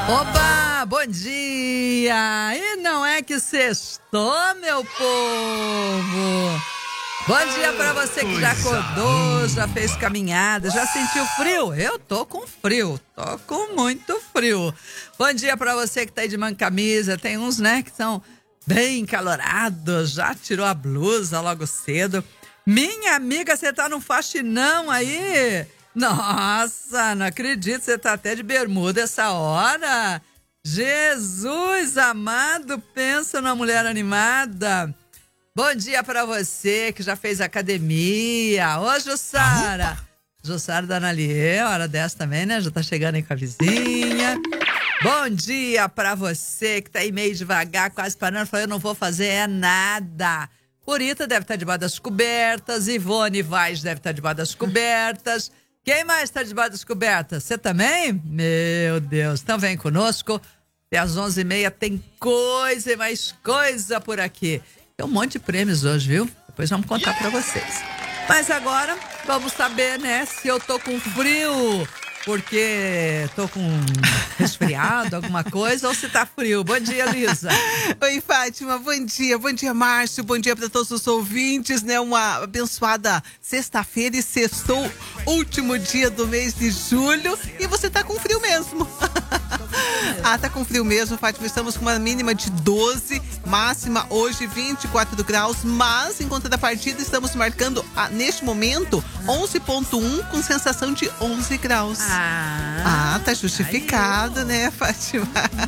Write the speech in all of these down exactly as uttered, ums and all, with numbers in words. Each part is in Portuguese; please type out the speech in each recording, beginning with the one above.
Oba, bom dia! E não é que sextou, meu povo? Bom dia pra você que já acordou, já fez caminhada, já sentiu frio? Eu tô com frio, tô com muito frio. Bom dia pra você que tá aí de manga camisa, tem uns, né, que são bem calorados, já tirou a blusa logo cedo. Minha amiga, você tá num faxinão aí? Nossa, não acredito, você tá até de bermuda essa hora. Jesus amado, pensa numa mulher animada. Bom dia pra você que já fez academia. Ô, Jussara. Jussara da Naliê, hora dessa também, né? Já tá chegando aí com a vizinha. Bom dia pra você que tá aí meio devagar, quase parando. Falou, eu não vou fazer é nada. Purita deve estar debaixo das cobertas. Ivone Vaz deve estar debaixo das cobertas. Quem mais está debaixo das cobertas? Você também? Meu Deus. Então vem conosco. Até às onze e meia tem coisa e mais coisa por aqui. Tem um monte de prêmios hoje, viu? Depois vamos contar pra vocês. Mas agora, vamos saber, né, se eu tô com frio, porque tô com resfriado, alguma coisa, ou se tá frio. Bom dia, Lisa. Oi, Fátima, bom dia. Bom dia, Márcio. Bom dia para todos os ouvintes, né? Uma abençoada sexta-feira e sextou, último dia do mês de julho. E você tá com frio mesmo. Ah, tá com frio mesmo, Fátima. Estamos com uma mínima de doze, máxima hoje vinte e quatro graus, mas em contrapartida estamos marcando ah, neste momento onze ponto um com sensação de onze graus. Ah, ah tá justificado, né, Fátima?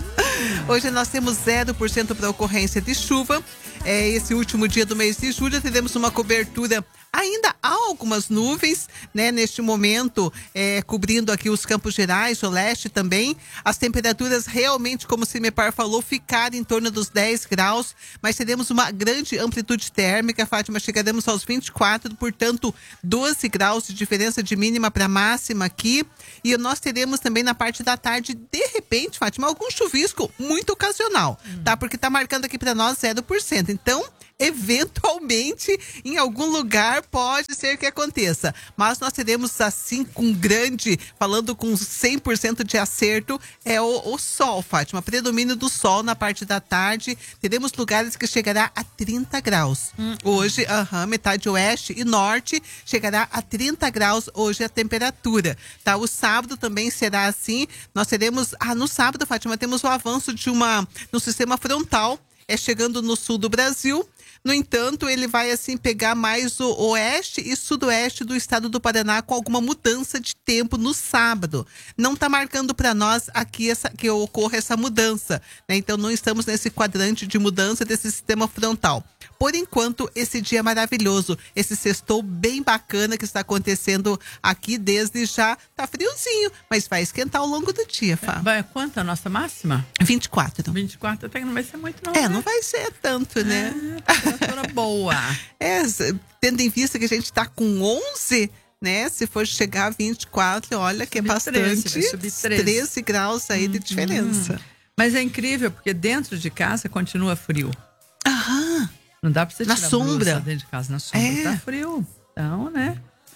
Hoje nós temos zero por cento para ocorrência de chuva. É, esse último dia do mês de julho teremos uma cobertura. Ainda há algumas nuvens, né, neste momento, é, cobrindo aqui os Campos Gerais, o leste também. As temperaturas realmente, como o Cimepar falou, ficaram em torno dos dez graus, mas teremos uma grande amplitude térmica, Fátima, chegaremos aos vinte e quatro, portanto, doze graus de diferença de mínima para máxima aqui. E nós teremos também na parte da tarde, de repente, Fátima, algum chuvisco muito ocasional, hum. tá? Porque tá marcando aqui para nós zero por cento. Então, eventualmente, em algum lugar pode ser que aconteça, mas nós teremos assim com grande, falando com cem por cento de acerto, é o, o sol, Fátima, predomínio do sol na parte da tarde, teremos lugares que chegará a trinta graus, hum. hoje, aham, metade oeste e norte chegará a trinta graus hoje a temperatura, tá? O sábado também será assim, nós teremos, ah, no sábado, Fátima, temos o avanço de uma, no sistema frontal, é chegando no sul do Brasil. No entanto, ele vai assim pegar mais o oeste e sudoeste do estado do Paraná com alguma mudança de tempo no sábado. Não está marcando para nós aqui essa, que ocorra essa mudança, né? Então não estamos nesse quadrante de mudança desse sistema frontal. Por enquanto, esse dia é maravilhoso, esse sextou bem bacana que está acontecendo aqui desde já. Tá friozinho, mas vai esquentar ao longo do dia, Fá. Vai quanto a nossa máxima? vinte e quatro. vinte e quatro até que não vai ser muito não, É, né? não vai ser tanto, né? É, temperatura boa. É, tendo em vista que a gente tá com onze, né? Se for chegar a vinte e quatro, olha que é bastante. treze, treze graus aí de diferença. Hum. Mas é incrível, porque dentro de casa continua frio. Aham. Não dá pra você tirar na sombra. dentro de casa, na sombra. É. Tá frio. Então, né?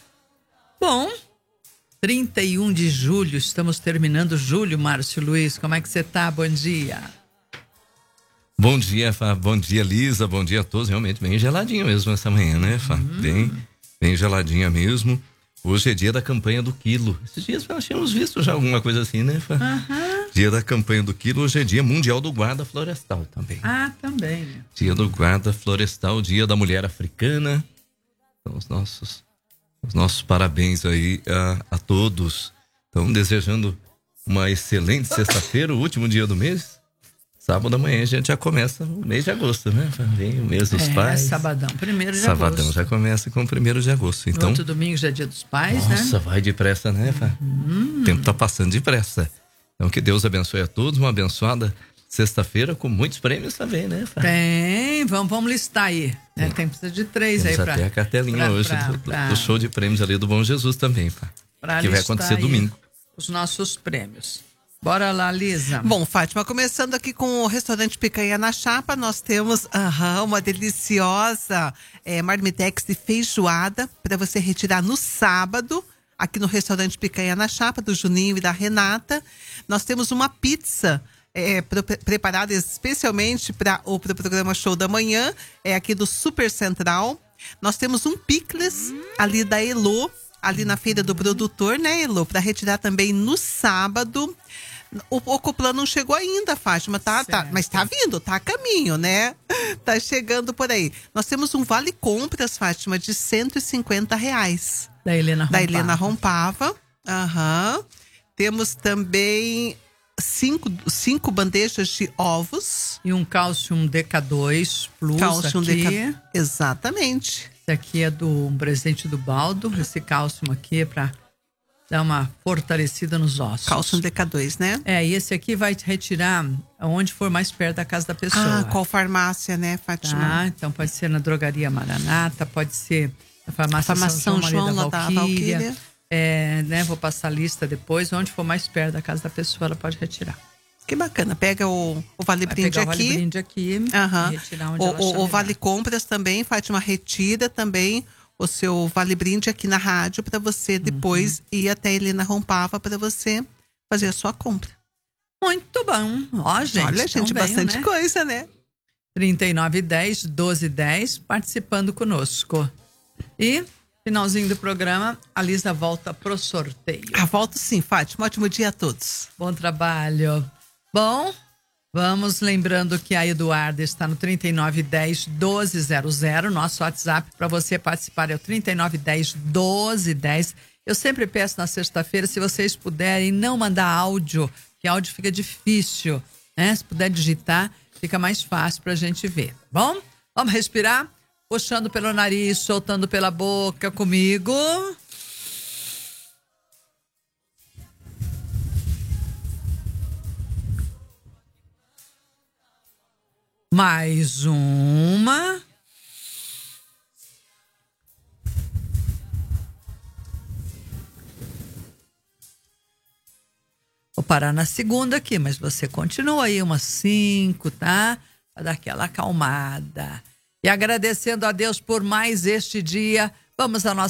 Bom, trinta e um de julho, estamos terminando julho, Márcio Luiz. Como é que você tá? Bom dia. Bom dia, Fá. Bom dia, Lisa. Bom dia a todos. Realmente bem geladinho mesmo essa manhã, né, Fá? Hum. Bem, bem geladinha mesmo. Hoje é dia da campanha do quilo. Esses dias nós tínhamos visto já alguma coisa assim, né, Fá? Uhum. Dia da campanha do quilo. Hoje é dia mundial do guarda florestal também. Ah, também, né? Dia do guarda florestal, dia da mulher africana. Então, os nossos, os nossos parabéns aí a, a todos. Então, desejando uma excelente sexta-feira, o último dia do mês. Sábado da manhã a gente já começa o mês de agosto, né? Vem o mês dos é, pais. Sabadão, primeiro de Sabadão agosto. já começa com o primeiro de agosto. Então, outro domingo já é dia dos pais, nossa, né? Nossa, vai depressa, né, Fá? Hum. O tempo tá passando depressa. Então que Deus abençoe a todos, uma abençoada sexta-feira com muitos prêmios também, né, Fá? Tem, vamos, vamos listar aí. Né? Tem precisa de três Temos aí pra... até a cartelinha pra, hoje pra, do, pra, do show de prêmios ali do Bom Jesus também, Fá. Que vai acontecer domingo. Os nossos prêmios. Bora lá, Lisa. Bom, Fátima, começando aqui com o restaurante Picanha na Chapa, nós temos uh-huh, uma deliciosa é, marmitex de feijoada para você retirar no sábado. aqui no restaurante Picanha na Chapa, do Juninho e da Renata. Nós temos uma pizza é, pre preparada especialmente para o pro programa Show da Manhã, é aqui do Super Central. Nós temos um picles ali da Elô, ali na Feira do Produtor, né, Elô? Para retirar também no sábado. O Ocoplano não chegou ainda, Fátima, tá, tá, mas tá vindo, tá a caminho, né? Tá chegando por aí. Nós temos um vale compras, Fátima, de cento e cinquenta reais. Da Helena Rompava. Da Helena Rompava. Aham. Temos também cinco, cinco bandejas de ovos. E um Calcium D K dois Plus Calcium aqui. D K. Exatamente. Esse aqui é do um presente do Baldo. Esse cálcio aqui é pra dar uma fortalecida nos ossos. Calcium D K dois, né? É, e esse aqui vai te retirar aonde for mais perto da casa da pessoa. Ah, qual farmácia, né, Fátima? Tá, então pode ser na Drogaria Maranata, pode ser na Farmácia, farmácia São João, João ali da lá da Valquíria. Valquíria. É, né, vou passar a lista depois. Onde for mais perto da casa da pessoa, ela pode retirar. Que bacana. Pega o, o Vale Vai Brinde pegar aqui. o Vale Brinde aqui Aham. e retirar onde O, ela achar o, o melhor. Vale Compras também, Fátima, retira também o seu Vale Brinde aqui na rádio para você depois Uhum. ir até Helena Rompava para você fazer a sua compra. Muito bom. Ó, gente. Olha, gente, então veio, bastante né? coisa, né? trinta e nove dez, doze dez, participando conosco. E, finalzinho do programa, a Lisa volta pro sorteio. Ah, volto sim, Fátima. Ótimo dia a todos. Bom trabalho. Bom, vamos lembrando que a Eduarda está no trinta e nove dez, doze zero zero. Nosso WhatsApp para você participar é o trinta e nove dez, doze dez. Eu sempre peço na sexta-feira, se vocês puderem, não mandar áudio, que áudio fica difícil, né? Se puder digitar, fica mais fácil pra gente ver, tá bom? Vamos respirar? Puxando pelo nariz, soltando pela boca comigo. Mais uma. Vou parar na segunda aqui, mas você continua aí umas cinco, tá? Pra dar aquela acalmada. E agradecendo a Deus por mais este dia, vamos à nossa